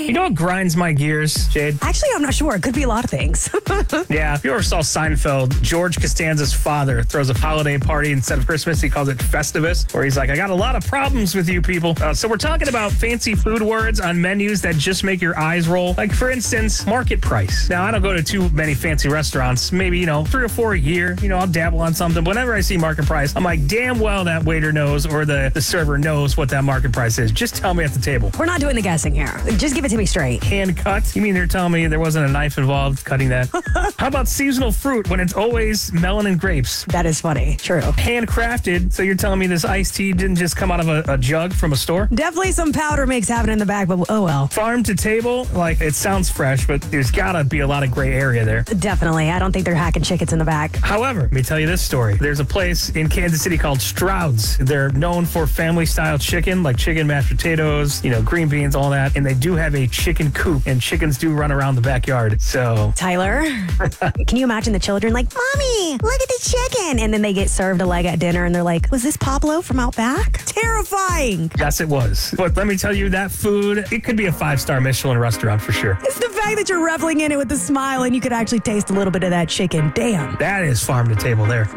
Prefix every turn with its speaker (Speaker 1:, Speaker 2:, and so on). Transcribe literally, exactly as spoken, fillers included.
Speaker 1: You know what grinds my gears, Jade?
Speaker 2: Actually, I'm not sure. It could be a lot of things.
Speaker 1: Yeah, if you ever saw Seinfeld, George Costanza's father throws a holiday party instead of Christmas. He calls it Festivus, where he's like, I got a lot of problems with you people. Uh, so we're talking about fancy food words on menus that just make your eyes roll. Like, for instance, market price. Now, I don't go to too many fancy restaurants. Maybe, you know, three or four a year. You know, I'll dabble on something. Whenever I see market price, I'm like, damn well that waiter knows or the, the server knows what that market price is. Just tell me at the table.
Speaker 2: We're not doing the guessing here. Just give it to me straight.
Speaker 1: Hand cut? You mean they're telling me there wasn't a knife involved cutting that? How about seasonal fruit when it's always melon and grapes?
Speaker 2: That is funny. True.
Speaker 1: Handcrafted, so you're telling me this iced tea didn't just come out of a, a jug from a store?
Speaker 2: Definitely some powder mix happening in the back, but oh well.
Speaker 1: Farm to table, like, it sounds fresh, but there's gotta be a lot of gray area there.
Speaker 2: Definitely. I don't think they're hacking chickens in the back.
Speaker 1: However, let me tell you this story. There's a place in Kansas City called Stroud's. They're known for family-style chicken, like chicken mashed potatoes, you know, green beans, all that, and they do have a chicken coop, and chickens do run around the backyard, so...
Speaker 2: Tyler, can you imagine the children like, Mommy, look at the chicken, and then they get served a leg at dinner, and they're like, was this Pablo from out back? Terrifying.
Speaker 1: Yes, it was. But let me tell you, that food, it could be a five-star Michelin restaurant for sure.
Speaker 2: It's the fact that you're reveling in it with a smile and you could actually taste a little bit of that chicken. Damn.
Speaker 1: That is farm to table there.